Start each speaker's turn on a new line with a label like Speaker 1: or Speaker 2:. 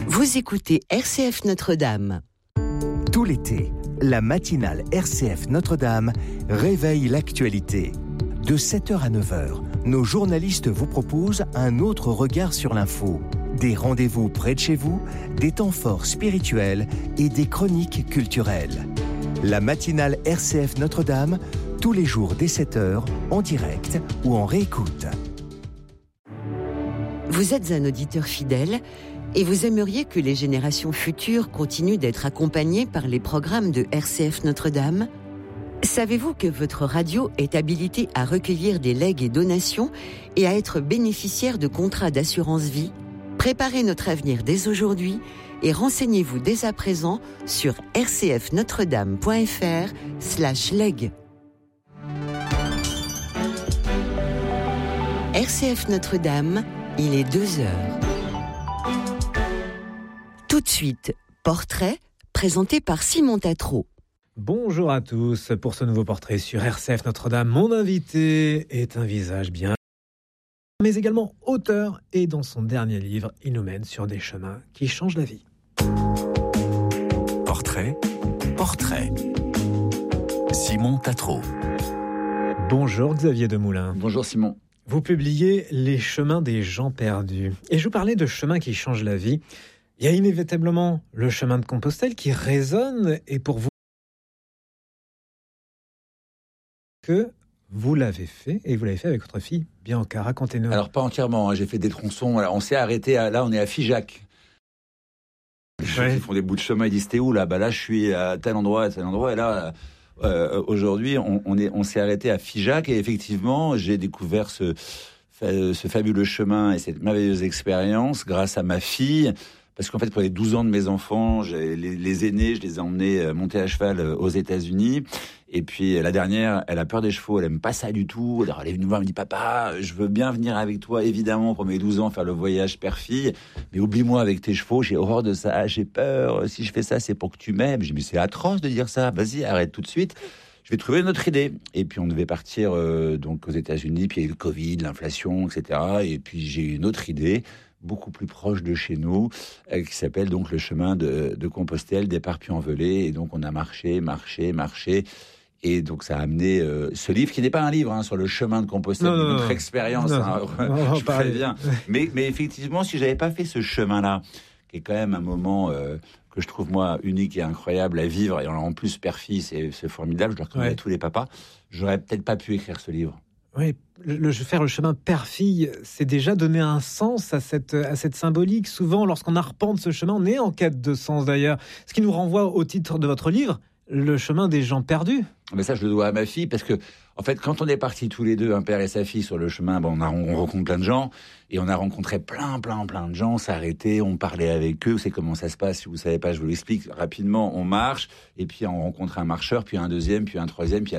Speaker 1: Vous écoutez RCF Notre-Dame.
Speaker 2: Tout l'été, la matinale RCF Notre-Dame réveille l'actualité. De 7h à 9h, nos journalistes vous proposent un autre regard sur l'info. Des rendez-vous près de chez vous, des temps forts spirituels et des chroniques culturelles. La matinale RCF Notre-Dame, tous les jours dès 7h, en direct ou en réécoute.
Speaker 1: Vous êtes un auditeur fidèle et vous aimeriez que les générations futures continuent d'être accompagnées par les programmes de RCF Notre-Dame ? Savez-vous que votre radio est habilitée à recueillir des legs et donations et à être bénéficiaire de contrats d'assurance vie ? Préparez notre avenir dès aujourd'hui et renseignez-vous dès à présent sur rcfnotredame.fr/leg. RCF Notre-Dame, il est 2h. Tout de suite, portrait présenté par Simon Tatro.
Speaker 3: Bonjour à tous pour ce nouveau portrait sur RCF Notre-Dame. Mon invité est un visage bien, mais également auteur, et dans son dernier livre, il nous mène sur des chemins qui changent la vie.
Speaker 4: Portrait. Simon Tatro.
Speaker 3: Bonjour Xavier Demoulin.
Speaker 5: Bonjour Simon.
Speaker 3: Vous publiez Les chemins des gens perdus. Et je vous parlais de chemins qui changent la vie. Il y a inévitablement le chemin de Compostelle qui résonne, et pour vous, que vous l'avez fait, et vous l'avez fait avec votre fille Bianca. Racontez-nous.
Speaker 5: Alors pas entièrement, j'ai fait des tronçons. Alors, on s'est arrêté, là on est à Figeac.
Speaker 3: Ouais.
Speaker 5: Ils font des bouts de chemin, ils disent t'es où là ? Bah là je suis à tel endroit, et là aujourd'hui on s'est arrêté à Figeac, et effectivement j'ai découvert ce fabuleux chemin et cette merveilleuse expérience grâce à ma fille. Parce qu'en fait, pour les 12 ans de mes enfants, les aînés, je les ai emmenés monter à cheval aux États-Unis. Et puis la dernière, elle a peur des chevaux, elle aime pas ça du tout. Alors elle est venue me voir, elle me dit papa, je veux bien venir avec toi, évidemment, pour mes 12 ans, faire le voyage père-fille. Mais oublie-moi avec tes chevaux, j'ai horreur de ça, j'ai peur. Si je fais ça, c'est pour que tu m'aimes. J'ai dit mais c'est atroce de dire ça. Vas-y, arrête tout de suite. Je vais trouver une autre idée. Et puis on devait partir donc aux États-Unis. Puis il y a eu le Covid, l'inflation, etc. Et puis j'ai eu une autre idée, beaucoup plus proche de chez nous, qui s'appelle donc le chemin de Compostelle, départ Puy-en-Velay. Et donc on a marché. Et donc ça a amené ce livre, qui n'est pas un livre sur le chemin de Compostelle, notre expérience, je préviens. Mais effectivement, si j'avais pas fait ce chemin-là, qui est quand même un moment que je trouve moi unique et incroyable à vivre, et en plus père-fille, c'est formidable, je le recommande à tous les papas, j'aurais peut-être pas pu écrire ce livre.
Speaker 3: Oui, faire le chemin père-fille, c'est déjà donner un sens à cette symbolique. Souvent, lorsqu'on arpente ce chemin, on est en quête de sens d'ailleurs. Ce qui nous renvoie au titre de votre livre, Le chemin des gens perdus.
Speaker 5: Mais ça, je le dois à ma fille, parce que, en fait, quand on est partis tous les deux, un père et sa fille, sur le chemin, on rencontre plein de gens, et on a rencontré plein de gens, s'arrêter, on parlait avec eux, c'est comment ça se passe, si vous savez pas, je vous l'explique rapidement, on marche, et puis on rencontre un marcheur, puis un deuxième, puis un troisième, puis